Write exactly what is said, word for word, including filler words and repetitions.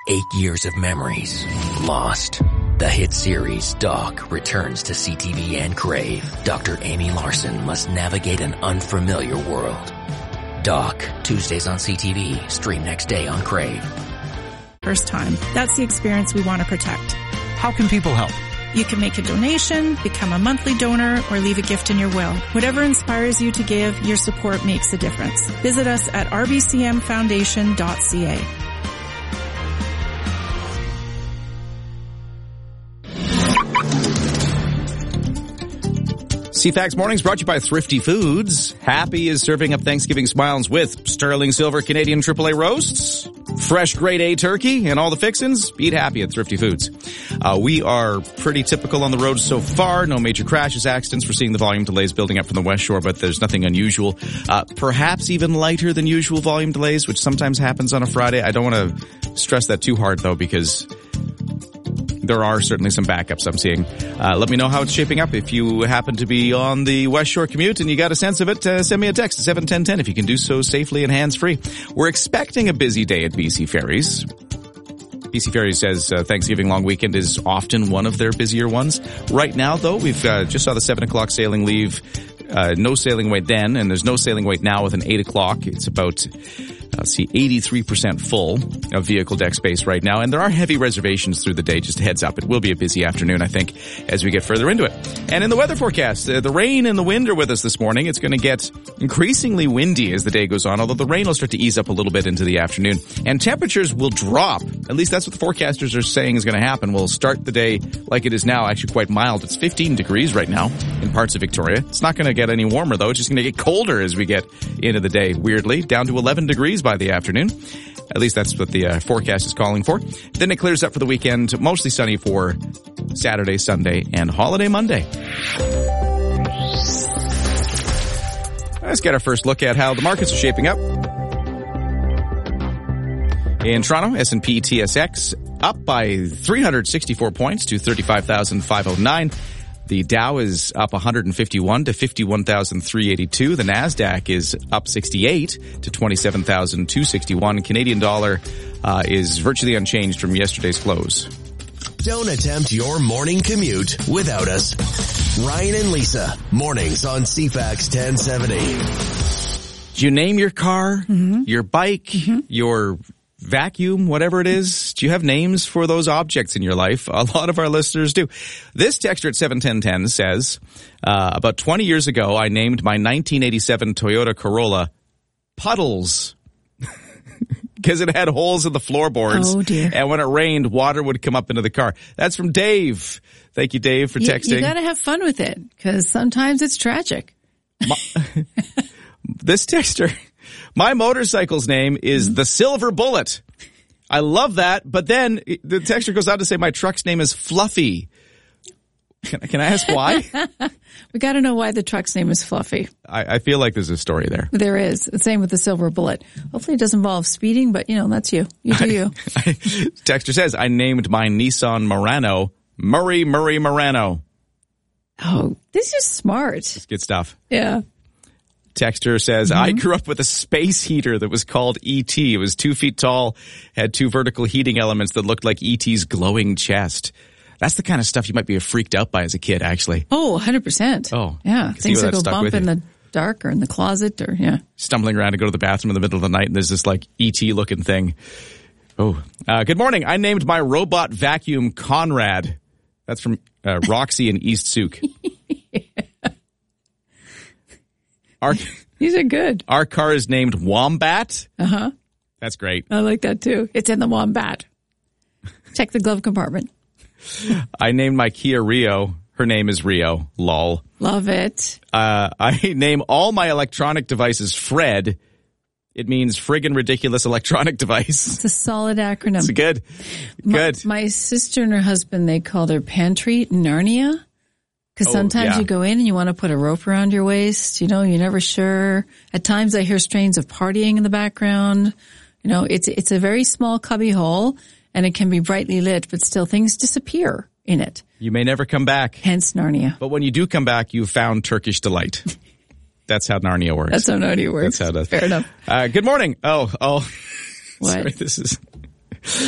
Eight years of memories lost. The hit series Doc returns to C T V and Crave. Doctor Amy Larson must navigate an unfamiliar world. Doc, Tuesdays on C T V, stream next day on Crave. First time. That's the experience we want to protect. How can people help? You can make a donation, become a monthly donor, or leave a gift in your will. Whatever inspires you to give, your support makes a difference. Visit us at r b c m foundation dot c a. C FAX Mornings brought to you by Thrifty Foods. Happy is serving up Thanksgiving smiles with sterling silver Canadian triple A roasts, fresh grade A turkey, and all the fixins. Eat happy at Thrifty Foods. Uh, we are pretty typical on the road so far. No major crashes, accidents. We're seeing the volume delays building up from the West Shore, but there's nothing unusual. Uh, perhaps even lighter than usual volume delays, which sometimes happens on a Friday. I don't want to stress that too hard, though, because there are certainly some backups I'm seeing. Uh, let me know how it's shaping up. If you happen to be on the West Shore commute and you got a sense of it, uh, send me a text at seven ten ten if you can do so safely and hands-free. We're expecting a busy day at B C Ferries. B C Ferries says uh, Thanksgiving long weekend is often one of their busier ones. Right now, though, we've uh, just saw the seven o'clock sailing leave. Uh, no sailing weight then, and there's no sailing weight now with an eight o'clock. It's about... Let's see, eighty-three percent full of vehicle deck space right now. And there are heavy reservations through the day. Just a heads up. It will be a busy afternoon, I think, as we get further into it. And in the weather forecast, uh, the rain and the wind are with us this morning. It's going to get increasingly windy as the day goes on, although the rain will start to ease up a little bit into the afternoon. And temperatures will drop. At least that's what the forecasters are saying is going to happen. We'll start the day like it is now, actually quite mild. It's fifteen degrees right now in parts of Victoria. It's not going to get any warmer, though. It's just going to get colder as we get into the day, weirdly, down to eleven degrees by the afternoon. At least that's what the uh, forecast is calling for. Then it clears up for the weekend, mostly sunny for Saturday, Sunday, and holiday Monday. Let's get our first look at how the markets are shaping up. In Toronto, S and P T S X up by three hundred sixty-four points to thirty-five thousand five hundred nine. The Dow is up one hundred fifty-one to fifty-one thousand three hundred eighty-two. The NASDAQ is up sixty-eight to twenty-seven thousand two hundred sixty-one. Canadian dollar uh, is virtually unchanged from yesterday's close. Don't attempt your morning commute without us. Ryan and Lisa, mornings on C FAX ten seventy. Do you name your car, Mm-hmm. your bike, Mm-hmm. your vacuum, whatever it is? Do you have names for those objects in your life? A lot of our listeners do. This texter at seven ten ten says, uh, about twenty years ago, I named my nineteen eighty-seven Toyota Corolla Puddles because it had holes in the floorboards. Oh, dear. And when it rained, water would come up into the car. That's from Dave. Thank you, Dave, for you, texting. You got to have fun with it because sometimes it's tragic. My, this texter... My motorcycle's name is mm-hmm. the Silver Bullet. I love that, but then the texter goes on to say my truck's name is Fluffy. Can, can I ask why? We got to know why the truck's name is Fluffy. I, I feel like there's a story there. There is. The same with the Silver Bullet. Hopefully it doesn't involve speeding, but, you know, that's you. You do you. I, I, texter says, I named my Nissan Murano Murray Murray Murano. Oh, this is smart. It's good stuff. Yeah. Texter says, Mm-hmm. I grew up with a space heater that was called E T. It was two feet tall, had two vertical heating elements that looked like E T's glowing chest. That's the kind of stuff you might be freaked out by as a kid, actually. Oh, one hundred percent. Oh. Yeah. Things that go bump in the dark or in the closet or, yeah. Stumbling around to go to the bathroom in the middle of the night and there's this like E T looking thing. Oh. Uh, good morning. I named my robot vacuum Conrad. That's from uh, Roxy in East Souk. Yeah. Our, These are good. Our car is named Wombat. Uh-huh. That's great. I like that too. It's in the Wombat. Check the glove compartment. I named my Kia Rio. Her name is Rio. Lol. Love it. Uh, I name all my electronic devices Fred. It means friggin' ridiculous electronic device. It's a solid acronym. It's good. Good. My, my sister and her husband, they called her Pantry Narnia. Because Oh, sometimes yeah. you go in and you want to put a rope around your waist. You know, you're never sure. At times I hear strains of partying in the background. You know, it's it's a very small cubby hole and it can be brightly lit, but still things disappear in it. You may never come back. Hence Narnia. But when you do come back, you've found Turkish delight. That's how Narnia works. That's how Narnia works. That's how it does. Fair enough. Uh, good morning. Oh, oh. What? Sorry, this is...